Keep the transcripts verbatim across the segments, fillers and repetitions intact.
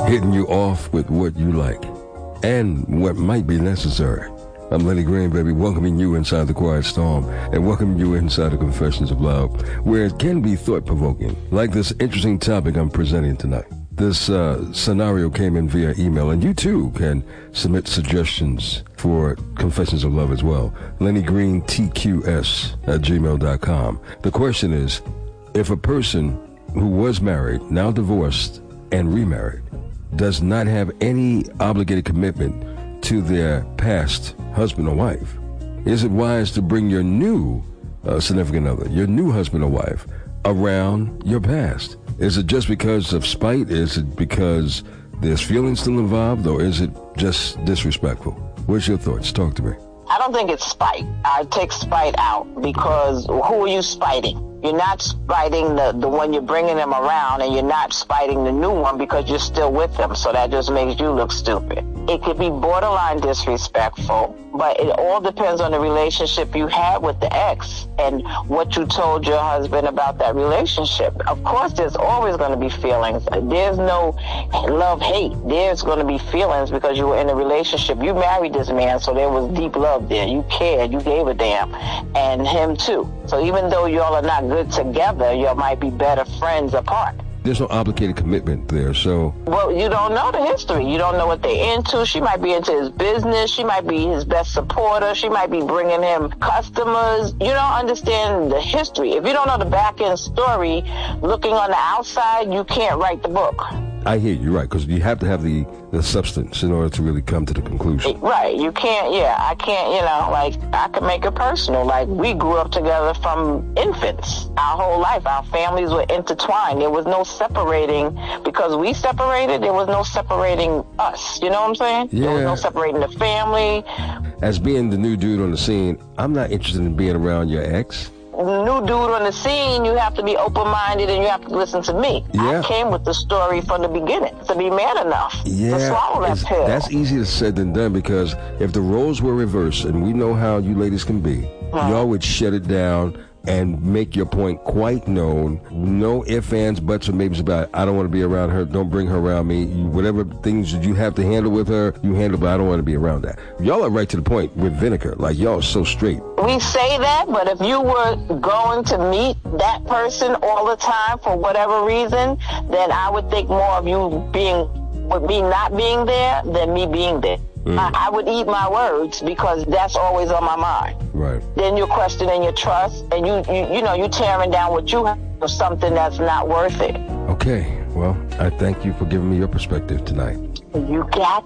hitting you off with what you like and what might be necessary. I'm Lenny Green, baby, welcoming you inside the Quiet Storm and welcoming you inside the Confessions of Love, where it can be thought-provoking, like this interesting topic I'm presenting tonight. This uh, scenario came in via email, and you too can submit suggestions for Confessions of Love as well. Lenny Green T Q S at gmail dot com. The question is, if a person who was married, now divorced, and remarried, does not have any obligated commitment to their past husband or wife, is it wise to bring your new uh, significant other, your new husband or wife, around your past? Is it just because of spite? Is it because there's feelings still involved, or is it just disrespectful? What's your thoughts? Talk to me. I don't think it's spite. I take spite out, because who are you spiting? You're not spiting the, the one you're bringing them around, and you're not spiting the new one because you're still with them. So that just makes you look stupid. It could be borderline disrespectful, but it all depends on the relationship you had with the ex and what you told your husband about that relationship. Of course, there's always going to be feelings. There's no love-hate. There's going to be feelings because you were in a relationship. You married this man, so there was deep love there. You cared. You gave a damn. And him, too. So even though y'all are not good together, y'all might be better friends apart. There's no obligated commitment there, so... Well, you don't know the history. You don't know what they're into. She might be into his business. She might be his best supporter. She might be bringing him customers. You don't understand the history. If you don't know the back-end story, looking on the outside, you can't write the book. I hear you, right, because you have to have the, the substance in order to really come to the conclusion. Right, you can't, yeah, I can't, you know, like, I can make it personal. Like, we grew up together from infants. Our whole life, our families were intertwined. There was no separating, because we separated, there was no separating us. You know what I'm saying? Yeah. There was no separating the family. As being the new dude on the scene, I'm not interested in being around your ex. New dude on the scene, you have to be open-minded and you have to listen to me. Yeah. I came with the story from the beginning to be man enough yeah, to swallow that pill. That's easier said than done, because if the roles were reversed, and we know how you ladies can be, hmm. y'all would shut it down and make your point quite known. No ifs, ands, buts, or maybes about, I don't want to be around her, don't bring her around me. You, whatever things you have to handle with her, you handle, but I don't want to be around that. Y'all are right to the point with vinegar. Like, y'all are so straight. We say that, but if you were going to meet that person all the time for whatever reason, then I would think more of you being, with me not being there than me being there. Mm. I, I would eat my words, because that's always on my mind. Right. Then you're questioning your trust, and you, you, you know, you're tearing down what you have for something that's not worth it. Okay. Well, I thank you for giving me your perspective tonight. You got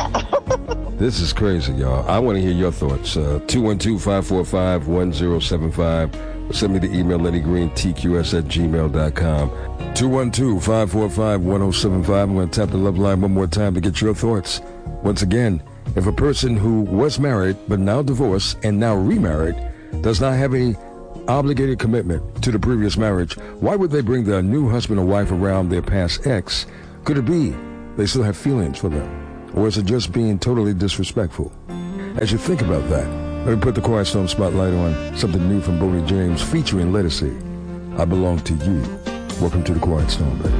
it. This is crazy, y'all. I want to hear your thoughts. Uh, two one two, five four five, one zero seven five. Send me the email, Lenny Green T Q S at gmail dot com. two one two, five four five, one zero seven five. I'm going to tap the love line one more time to get your thoughts. Once again, if a person who was married but now divorced and now remarried does not have any obligated commitment to the previous marriage, why would they bring their new husband or wife around their past ex? Could it be they still have feelings for them? Or is it just being totally disrespectful? As you think about that, let me put the Quiet Storm spotlight on something new from Boney James featuring Lettucey. I Belong to You. Welcome to the Quiet Storm, baby.